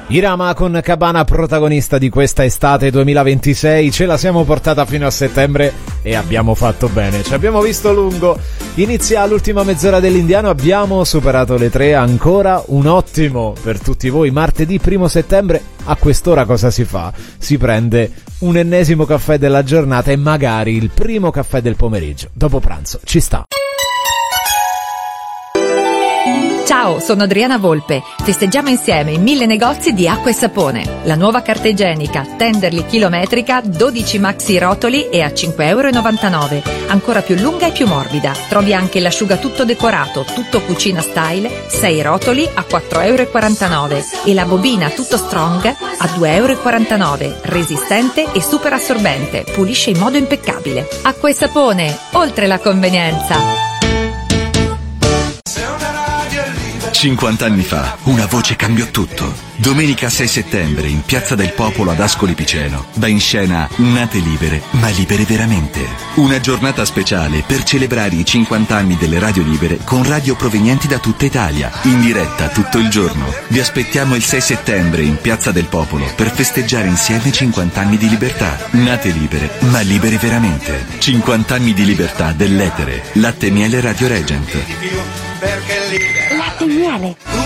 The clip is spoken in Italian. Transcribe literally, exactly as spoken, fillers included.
Irama con Cabana, protagonista di questa estate duemilaventisei. Ce la siamo portata fino a settembre e abbiamo fatto bene, ci abbiamo visto lungo. Inizia l'ultima mezz'ora dell'Indiano, abbiamo superato le tre, ancora un ottimo per tutti voi martedì primo settembre. A quest'ora cosa si fa? Si prende un ennesimo caffè della giornata e magari il primo caffè del pomeriggio, dopo pranzo, ci sta. Ciao, sono Adriana Volpe. Festeggiamo insieme i mille negozi di acqua e sapone. La nuova carta igienica Tenderly chilometrica, dodici maxi rotoli e a cinque virgola novantanove euro. Ancora più lunga e più morbida. Trovi anche l'asciugatutto decorato, tutto cucina style, sei rotoli a quattro virgola quarantanove euro. E la bobina tutto strong a due virgola quarantanove euro. Resistente e super assorbente. Pulisce in modo impeccabile. Acqua e sapone, oltre la convenienza. cinquanta anni fa, una voce cambiò tutto. Domenica sei settembre, in Piazza del Popolo ad Ascoli Piceno, va in scena Nate Libere, ma libere veramente. Una giornata speciale per celebrare i cinquanta anni delle radio libere con radio provenienti da tutta Italia, in diretta tutto il giorno. Vi aspettiamo il sei settembre in Piazza del Popolo per festeggiare insieme cinquanta anni di libertà. Nate libere, ma libere veramente. cinquanta anni di libertà dell'etere. Latte e miele Radio Regent. Latte e miele.